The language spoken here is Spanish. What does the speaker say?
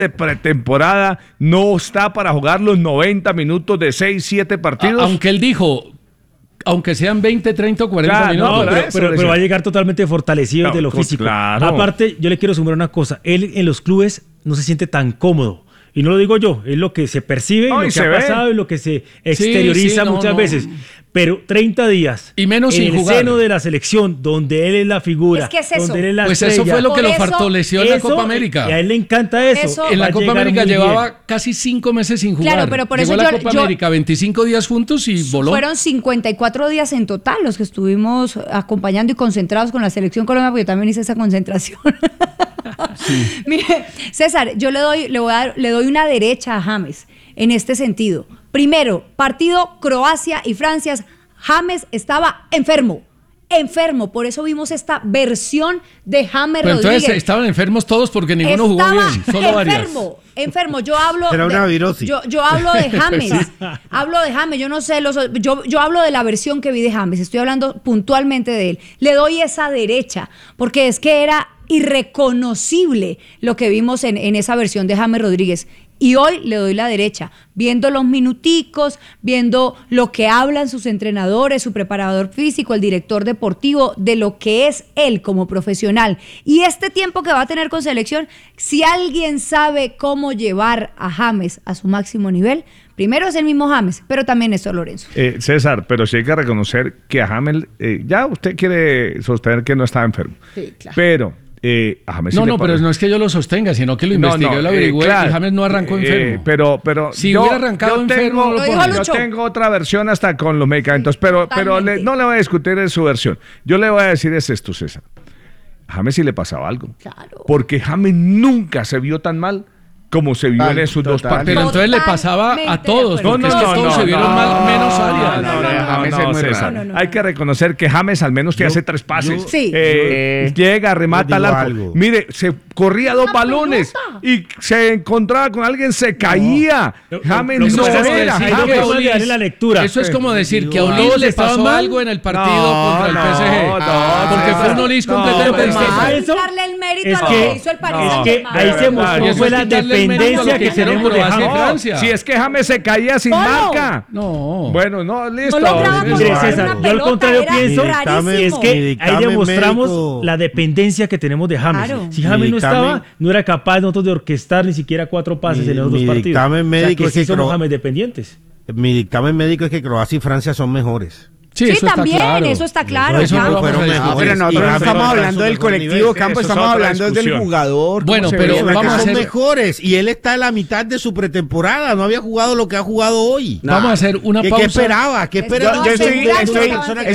de pretemporada, no está para jugar los 90 minutos de 6, 7 partidos. Aunque él dijo, aunque sean 20, 30 o 40 minutos. No, pero va a llegar totalmente fortalecido de lo físico. Claro. Aparte, yo le quiero sumar una cosa. Él en los clubes no se siente tan cómodo. Y no lo digo yo, es lo que se percibe, lo que ha pasado y lo que se exterioriza muchas veces. Pero 30 días y menos en sin el jugar. Seno de la selección, donde él es la figura, es eso. donde él es la pues estrella. eso fue lo que lo Por fortaleció en la Copa América. Y a él le encanta eso. En la Copa América llevaba bien. casi 5 meses sin jugar. Claro, pero por Llegó eso a la Copa América 25 días juntos y voló. Fueron 54 días en total los que estuvimos acompañando y concentrados con la Selección Colombia, porque yo también hice esa concentración. Sí. Mire, César, yo le doy una derecha a James en este sentido. Primero, partido Croacia y Francia. James estaba enfermo, por eso vimos esta versión de James Rodríguez. Entonces estaban enfermos todos porque ninguno jugó bien, solo varias. Enfermo, yo hablo era una virosis. Yo hablo de James, yo no sé, yo hablo de la versión que vi de James, estoy hablando puntualmente de él. Le doy esa derecha, porque es que era irreconocible lo que vimos en esa versión de James Rodríguez. Y hoy le doy la derecha, viendo los minuticos, viendo lo que hablan sus entrenadores, su preparador físico, el director deportivo, de lo que es él como profesional. Y este tiempo que va a tener con selección, si alguien sabe cómo llevar a James a su máximo nivel, primero es el mismo James, pero también Néstor Lorenzo. César, pero sí hay que reconocer que a James, ya usted quiere sostener que no estaba enfermo. Sí, claro. Pero a James pero no es que yo lo sostenga, sino que lo investigué, lo averigüé, y James no arrancó enfermo. Pero si hubiera arrancado enfermo, yo tengo otra versión hasta con los medicamentos, pero no le voy a discutir de su versión. Yo le voy a decir esto, César. A James sí le pasaba algo. Claro. Porque James nunca se vio tan mal como se vio en esos dos partidos. Pero entonces le pasaba a todos. Todos se vieron mal, menos Arias. No. Hay que reconocer que James al menos te hace 3 pases. Llega, remata al arco. Mire, se corría 2 balones y se encontraba con alguien, se caía. James no era. La lectura. Eso es como decir que a Ulis le pasó algo en el partido contra el PSG. Porque fue un Ulis completamente distinto. Darle el mérito a lo que hizo el Paris. Es que ahí se mostró fue la dependencia que tenemos de James. Si es que James se caía sin marca. No. Bueno, listo. César, yo al contrario pienso es que ahí demostramos la dependencia que tenemos de James. Claro. Si James no estaba, no era capaz nosotros de orquestar ni siquiera 4 pases en los 2 partidos. Mi dictamen médico es que somos James dependientes. Mi dictamen médico es que Croacia y Francia son mejores. Sí, también, eso está claro. Pero nosotros no estamos hablando del colectivo, Campos, estamos hablando del jugador. Bueno, pero vamos a ser hacer mejores. Y él está a la mitad de su pretemporada, no había jugado lo que ha jugado hoy. Vamos a hacer una pausa. ¿Qué esperaba? Yo estoy